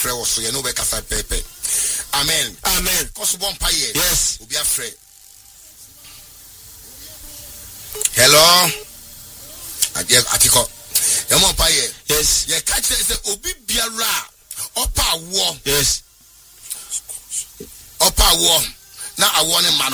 frɛ wo so ye no be kasa pepe. Amen. Amen. Koso bon paye. Yes. Obi afrɛ. Hello. Atiko. Yamo paye. Yes. Ye catch say obi biara opa wo. Yes. Opa wo na awon man